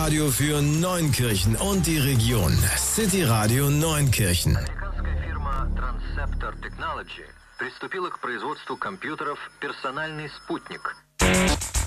Radio für Neunkirchen und die Region. City Radio Neunkirchen. Американская фирма Transceptor Technology приступила к производству компьютеров «Персональный спутник».